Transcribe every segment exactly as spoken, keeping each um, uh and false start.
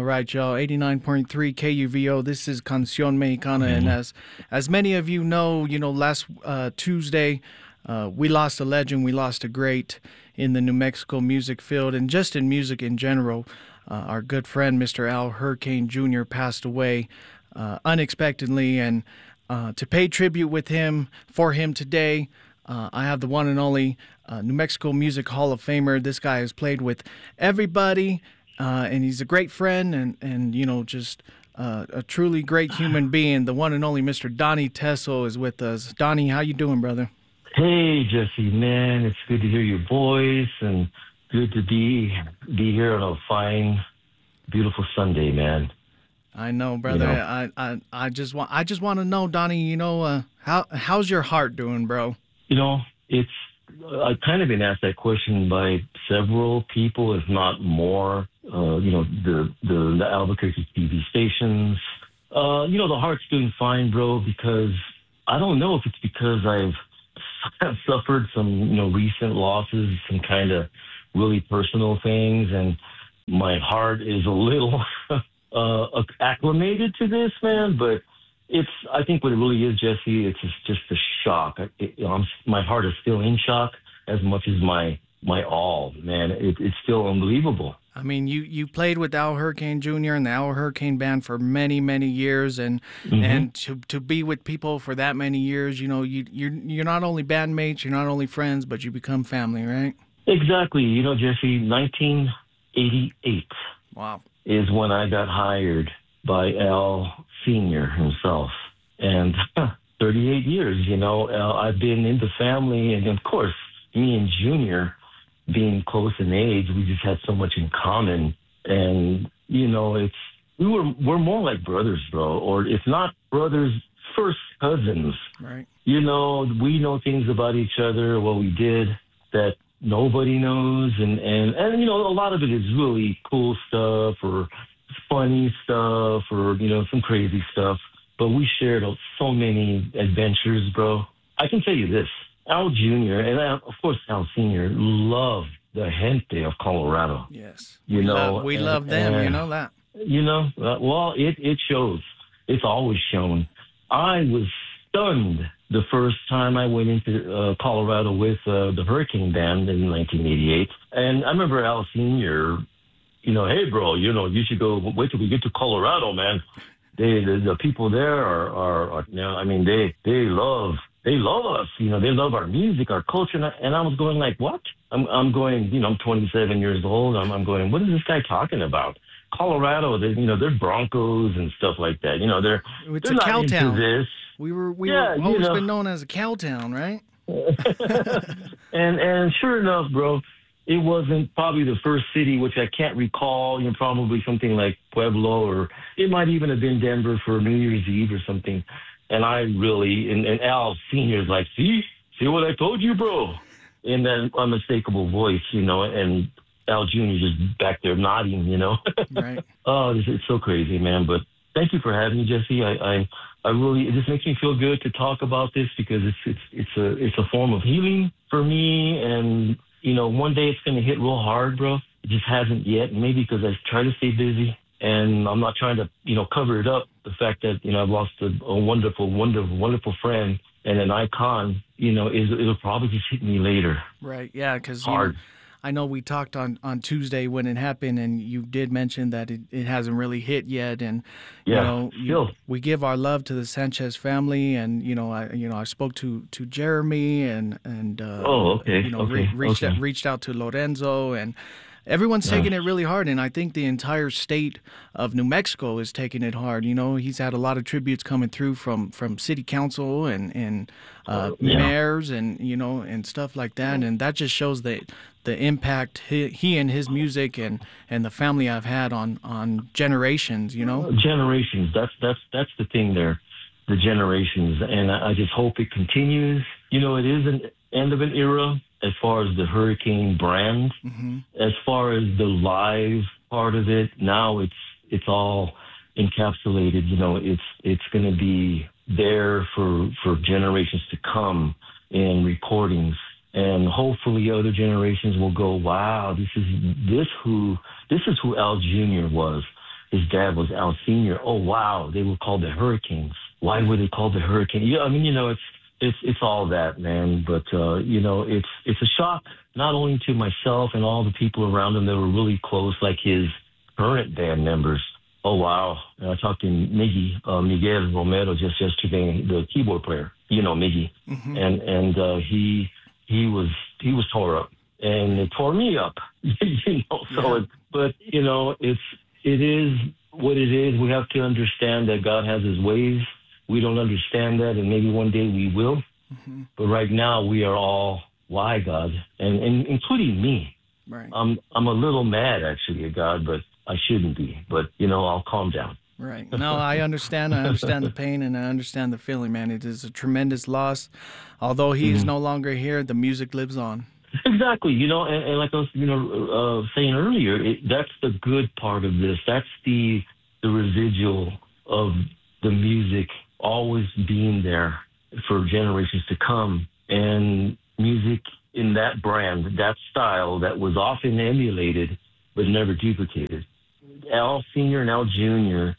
All right, y'all. eighty-nine point three K U V O. This is Canción Mexicana, and as as many of you know, you know, last uh, Tuesday, uh, we lost a legend. We lost a great in the New Mexico music field, and just in music in general. Uh, our good friend, Mister Al Hurricane Junior, passed away uh, unexpectedly, and uh, to pay tribute with him for him today, uh, I have the one and only uh, New Mexico Music Hall of Famer. This guy has played with everybody. Uh, and he's a great friend and, and you know, just uh, a truly great human being. The one and only Mister Donnie Tessel is with us. Donnie, how you doing, brother? Hey, Jesse, man. It's good to hear your voice and good to be be here on a fine, beautiful Sunday, man. I know, brother. You know? I, I I just want I just want to know, Donnie, you know, uh, how how's your heart doing, bro? You know, it's I've kind of been asked that question by several people, if not more. Uh, you know, the, the, the Albuquerque T V stations. Uh, you know, the heart's doing fine, bro, because I don't know if it's because I've suffered some, you know, recent losses, some kind of really personal things, and my heart is a little uh, acclimated to this, man. But it's, I think what it really is, Jesse, it's just, just a shock. It, you know, I'm, my heart is still in shock as much as my my all, man. It, it's still unbelievable. I mean, you, you played with Al Hurricane Junior and the Al Hurricane Band for many, many years, and mm-hmm. and to to be with people for that many years, you know, you you're you're not only bandmates, you're not only friends, but you become family, right? Exactly. You know, Jesse, nineteen eighty-eight Wow. is when I got hired by Al Senior himself, and thirty-eight years. You know, Al, I've been in the family, and of course, me and Junior, being close in age, we just had so much in common. And, you know, it's, we were, we're more like brothers, bro, or if not brothers, first cousins. Right. You know, we know things about each other, what we did that nobody knows. And, and, and, you know, a lot of it is really cool stuff or funny stuff or, you know, some crazy stuff. But we shared so many adventures, bro. I can tell you this. Al Junior and Al, of course Al Senior loved the gente of Colorado. Yes, you we know love, we and, love them. And, you know that. You know, uh, well, it it shows. It's always shown. I was stunned the first time I went into uh, Colorado with uh, the Hurricane Band in nineteen eighty-eight, and I remember Al Senior. You know, hey, bro, you know, you should go. Wait till we get to Colorado, man. They the, the people there are, are, are you know, I mean, they they love. They love us, you know, they love our music, our culture. And I, and I was going like, what? I'm, I'm going, you know, I'm twenty-seven years old. I'm, I'm going, what is this guy talking about? Colorado, they, you know, they're Broncos and stuff like that. You know, they're, it's they're a not cow into town. This. We were, we yeah, were always you know. been known as a cow town, right? and, and sure enough, bro, it wasn't probably the first city, which I can't recall, you know, probably something like Pueblo, or it might even have been Denver for New Year's Eve or something. And I really, and, and Al Senior's like, see, see what I told you, bro? In that unmistakable voice, you know, and Al Junior just back there nodding, you know. Right. Oh, it's, it's so crazy, man. But thank you for having me, Jesse. I, I, I really, it just makes me feel good to talk about this because it's, it's, it's a, it's a form of healing for me. And, you know, one day it's going to hit real hard, bro. It just hasn't yet. Maybe because I try to stay busy. And I'm not trying to, you know, cover it up. The fact that, you know, I've lost a, a wonderful, wonderful, wonderful friend and an icon, you know, is it'll probably just hit me later. Right. Yeah. Because you know, I know we talked on, on Tuesday when it happened, and you did mention that it, it hasn't really hit yet. And, yeah, you know, you, we give our love to the Sanchez family. And, you know, I, you know, I spoke to, to Jeremy and, and, uh, oh, okay. you know, okay. re- reached, okay. out, reached out to Lorenzo, and everyone's yeah. taking it really hard, and I think the entire state of New Mexico is taking it hard. You know, he's had a lot of tributes coming through from, from city council and and uh, yeah. mayors and you know and stuff like that, and that just shows the the impact he, he and his music and, and the family I've had on, on generations. You know, generations. That's that's that's the thing there, the generations, and I, I just hope it continues. You know, it is an end of an era. As far as the Hurricane brand, mm-hmm. as far as the live part of it, now it's it's all encapsulated. You know, it's it's going to be there for for generations to come in recordings, and hopefully other generations will go, wow, this is this who this is who Al Junior was. his dad was Al Senior. Oh, wow, they were called the Hurricanes. Why were they called the Hurricanes? Yeah, I mean, you know, it's it's it's all that, man. But, uh, you know, it's it's a shock not only to myself and all the people around him that were really close, like his current band members. Oh, wow. And I talked to Miggy, uh, Miguel Romero just yesterday, the keyboard player. You know, Miggy. Mm-hmm. And and uh, he he was he was tore up. And it tore me up. you know, so, yeah. it, but, you know, it's it is what it is. We have to understand that God has his ways. We don't understand that, and maybe one day we will. Mm-hmm. But right now, we are all, why, God? And, and including me. Right. I'm, I'm a little mad, actually, at God, but I shouldn't be. But, you know, I'll calm down. Right. No, I understand. I understand the pain, and I understand the feeling, man. It is a tremendous loss. Although he is mm-hmm. no longer here, the music lives on. Exactly. You know, and, and like I was, you know, uh, saying earlier, it, that's the good part of this. That's the the residual of the music always being there for generations to come. And music in that brand, that style that was often emulated but never duplicated. Al Senior and Al Junior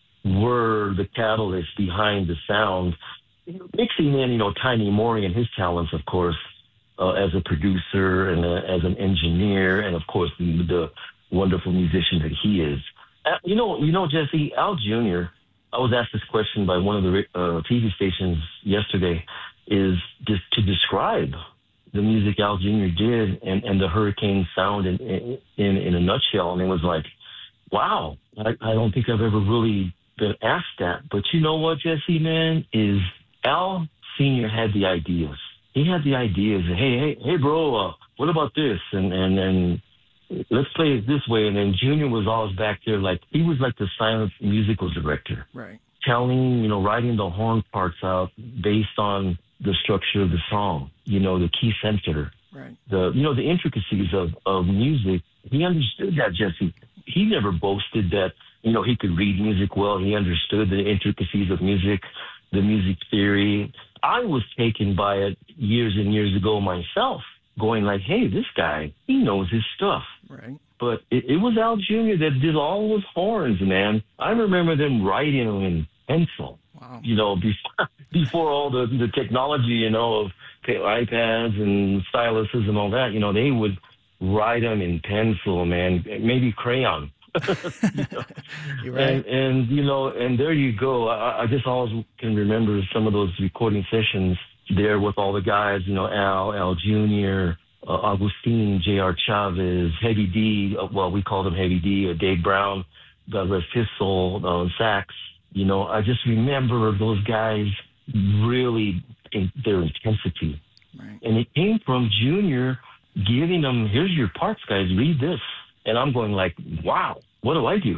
were the catalyst behind the sound, mixing in, you know, Tiny Mori and his talents, of course, uh, as a producer and a, as an engineer, and of course the, the wonderful musician that he is. Uh, you know, you know, Jesse, Al Junior, I was asked this question by one of the uh, T V stations yesterday, is just to describe the music Al Junior did and, and the Hurricane sound in, in in a nutshell. And it was like, wow, I, I don't think I've ever really been asked that. But you know what, Jesse, man, is Al Senior had the ideas. He had the ideas. Hey, hey, hey, bro, uh, what about this? And, and, and let's play it this way. And then Junior was always back there like, he was like the silent musical director. Right. Telling, you know, writing the horn parts out based on the structure of the song, you know, the key center. Right. The, you know, the intricacies of, of music. He understood that, Jesse. He never boasted that, you know, he could read music well. He understood the intricacies of music, the music theory. I was taken by it years and years ago myself, going like, hey, this guy, he knows his stuff. Right. But it, it was Al Junior that did all those horns, man. I remember them writing them in pencil. Wow. You know, before, before all the, the technology, you know, of iPads and styluses and all that, you know, they would write them in pencil, man, maybe crayon. you know? You're right. And, and, you know, and there you go. I, I just always can remember some of those recording sessions there with all the guys, you know, Al, Al Junior, uh, Augustine, J R Chavez, Heavy D, uh, well, we called him Heavy D, uh, Dave Brown, God rest his soul, uh, sax. You know, I just remember those guys really in their intensity. Right. And it came from Junior giving them, here's your parts, guys, read this. And I'm going like, wow, what do I do?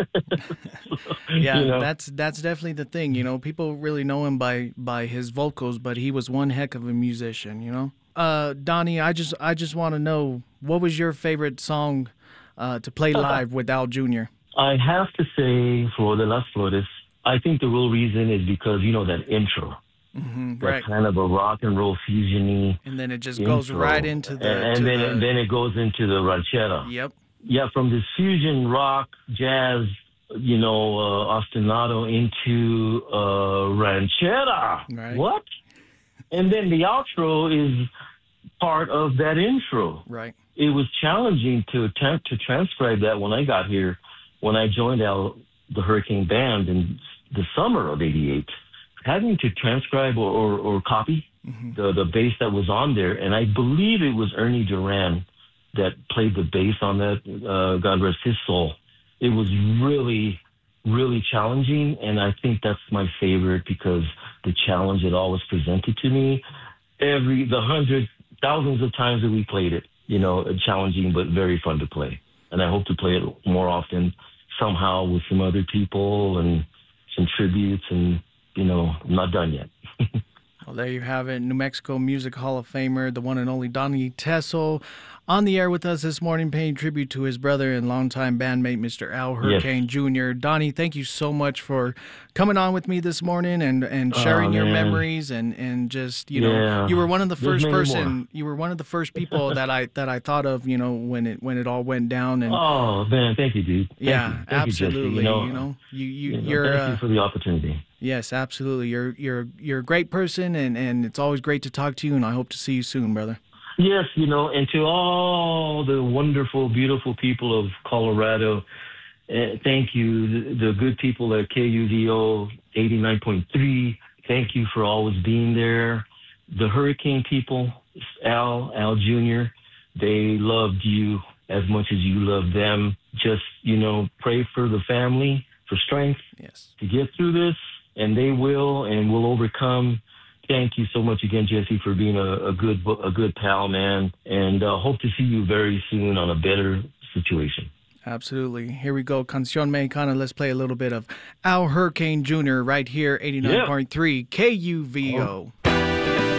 yeah, you know? that's that's definitely the thing. You know, people really know him by by his vocals, but he was one heck of a musician. You know, uh, Donnie, I just I just want to know, what was your favorite song uh, to play live with Al Junior? I have to say, Flor de las Flores. I think the real reason is because, you know, that intro. Mm-hmm, that right. kind of a rock and roll fusion-y and then it just intro. goes right into the and, and to then the... then it goes into the ranchera. Yep. Yeah, from this fusion rock jazz, you know, uh, ostinato into uh, ranchera. Right. What? And then the outro is part of that intro. Right. It was challenging to attempt to transcribe that when I got here, when I joined Al, the Hurricane Band in the summer of eighty-eight. Having to transcribe or, or, or copy mm-hmm. the, the bass that was on there. And I believe it was Ernie Duran that played the bass on that, uh, God rest his soul. It was really, really challenging. And I think that's my favorite because the challenge it always presented to me, every, the hundreds, thousands of times that we played it, you know, challenging, but very fun to play. And I hope to play it more often somehow with some other people and some tributes and, you know, I'm not done yet. Well, there you have it. New Mexico Music Hall of Famer, the one and only Donnie Tessel, on the air with us this morning, paying tribute to his brother and longtime bandmate, Mister Al Hurricane yes. Junior Donnie, thank you so much for coming on with me this morning and, and sharing oh, your memories and, and just, you yeah. know, you were one of the first person, more. you were one of the first people that I that I thought of, you know, when it when it all went down. And oh man, thank you, dude. Thank yeah, you. Thank absolutely. You, you know, you know, you you you know, you're thank uh, you for the opportunity. Yes, absolutely. You're you're you're a great person, and, and it's always great to talk to you. And I hope to see you soon, brother. Yes, you know, and to all the wonderful, beautiful people of Colorado, uh, thank you. The, the good people at K U V O eighty-nine point three, thank you for always being there. The Hurricane people, Al, Al Junior, they loved you as much as you loved them. Just, you know, pray for the family, for strength yes. to get through this, and they will, and will overcome. Thank you so much again, Jesse, for being a, a good a good pal, man, and uh, hope to see you very soon on a better situation. Absolutely. Here we go. Canción Mexicana. Let's play a little bit of Al Hurricane Junior right here, eighty-nine point three yeah. K U V O. Oh.